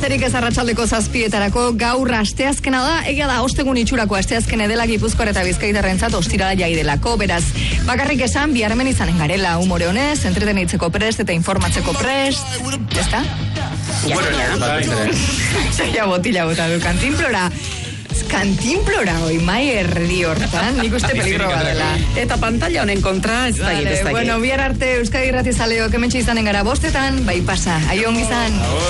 Besterik ez arratsaldeko 7:00 gaur asteazkena da, egia da ostegun itxurako asteazkena dela Gipuzkoar eta Bizkaitarrentzat ostirala jai delako, beraz, bakarrik esan bihar hemen izanen garela umore honez, entretenitzeko prest eta informatzeko prest, ezta? Ja botila bota du, kantinplora hoi, mai erdi hortan, nik uste peligro badela. Eta pantalla honen kontra, ez da Bueno, bihar arte Euskadi Irratizaleok hementxe izanen gara 5:00, bai pasa, aio ongizan.